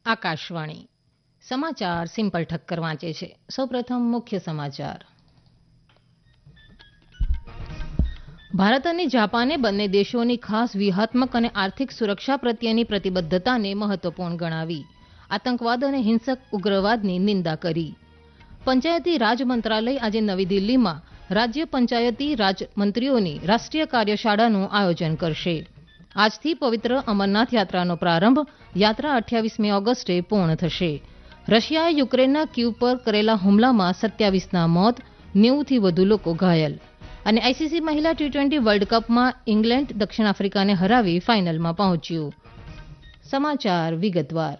આકાશવાણી સમાચાર સિમ્પલ ઠક્કર વાંચે છે. સૌપ્રથમ મુખ્ય સમાચાર. ભારત અને જાપાને બંને દેશોની ખાસ વ્યૂહાત્મક અને આર્થિક સુરક્ષા પ્રત્યેની પ્રતિબદ્ધતાને મહત્વપૂર્ણ ગણાવી આતંકવાદ અને હિંસક ઉગ્રવાદની નિંદા કરી. પંચાયતી રાજ મંત્રાલય આજે નવી દિલ્હીમાં રાજ્ય પંચાયતી રાજ મંત્રીઓની રાષ્ટ્રીય કાર્યશાળાનું આયોજન કરશે. આજથી પવિત્ર અમરનાથ યાત્રાનો પ્રારંભ. યાત્રા 28મી ઓગસ્ટે પૂર્ણ થશે. રશિયાએ યુક્રેનના કીવ પર કરેલા હુમલામાં 27ના મોત, 90થી વધુ લોકો ઘાયલ. અને આઈસીસી મહિલા ટી20 વર્લ્ડ કપમાં ઇંગ્લેન્ડ દક્ષિણ આફ્રિકાને હરાવી ફાઇનલમાં પહોંચ્યું. સમાચાર વિગતવાર.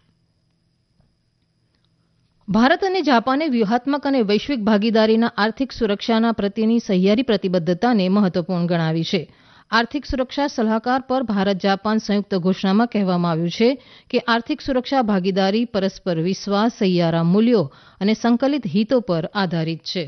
ભારત અને જાપાને વ્યૂહાત્મક અને વૈશ્વિક ભાગીદારીના આર્થિક સુરક્ષા પ્રત્યેની સહિયારી પ્રતિબદ્ધતાને મહત્વપૂર્ણ ગણાવી છે. આર્થિક સુરક્ષા સલાહકાર પર ભારત જાપાન સંયુક્ત ઘોષણામાં કહેવામાં આવ્યું છે કે આર્થિક સુરક્ષા ભાગીદારી પરસ્પર વિશ્વાસ, સહિયારા મૂલ્યો અને સંકલિત હિતો પર આધારિત છે.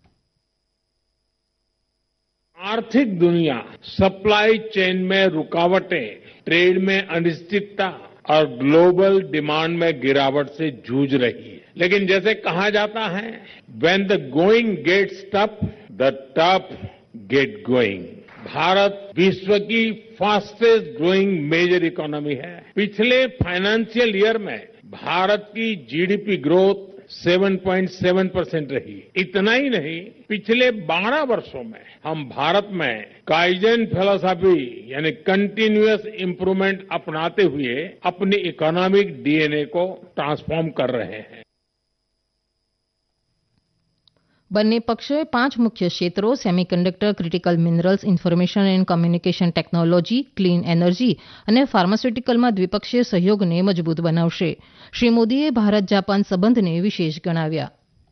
आर्थिक दुनिया सप्लाई चेन में रुकावटें, ट्रेड में अनिश्चितता और ग्लोबल डिमांड में गिरावट से जूझ रही है. लेकिन जैसे कहा जाता है, when the going gets tough, the tough get going. Bharat विश्व की फास्टेस्ट ग्रोइंग मेजर इकोनॉमी है. पिछले फाइनेंशियल ईयर में भारत की जीडीपी ग्रोथ 7.7% रही. इतना ही नहीं, पिछले 12 वर्षों में हम भारत में काइजन फिलॉसफी यानी कंटिन्यूअस इंप्रूवमेंट अपनाते हुए अपनी इकोनॉमिक डीएनए को ट्रांसफॉर्म कर रहे हैं. બંને પક્ષોએ 5 મુખ્ય ક્ષેત્રો semiconductor, critical minerals, information and communication technology, clean energy અને ફાર્માસ્યુટિકલમાં દ્વિપક્ષીય સહયોગને મજબૂત બનાવશે. શ્રી મોદીએ ભારત જાપાન સંબંધને વિશેષ ગણાવ્યા.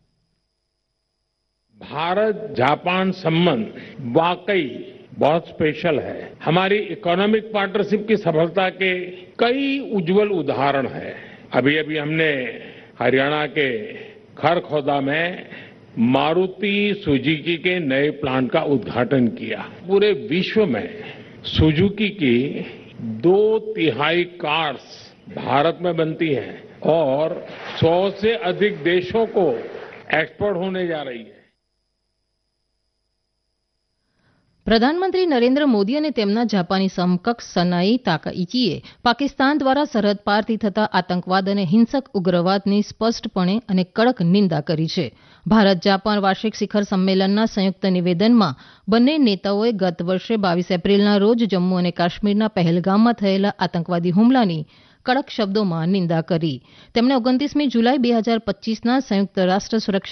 भारत जापान संबंध वाकई बहुत स्पेशल है. हमारी इकोनॉमिक पार्टनरशिप की सफलता के कई उज्जवल उदाहरण हैं. अभी अभी हमने हरियाणा के खरखौदा में मारुति सुजुकी के नए प्लांट का उद्घाटन किया. पूरे विश्व में सुजुकी की 2/3 कार्स भारत में बनती हैं और 100 से अधिक देशों को एक्सपोर्ट होने जा रही है. પ્રધાનમંત્રી નરેન્દ્ર મોદી અને તેમના જાપાની સમકક્ષ સનાઈ તાકાઇચીએ પાકિસ્તાન દ્વારા સરહદ પારથી થતા આતંકવાદ અને હિંસક ઉગ્રવાદની સ્પષ્ટપણે અને કડક નિંદા કરી છે. ભારત જાપાન વાર્ષિક શિખર સંમેલનના સંયુક્ત નિવેદનમાં બંને નેતાઓએ ગત વર્ષે 22 એપ્રિલના રોજ જમ્મુ અને કાશ્મીરના પહેલગામમાં થયેલા આતંકવાદી હુમલાની કડક શબ્દોમાં નિંદા કરી. તેમણે 29મી જુલાઈ 2025ના સંયુક્ત રાષ્ટ્ર સુરક્ષા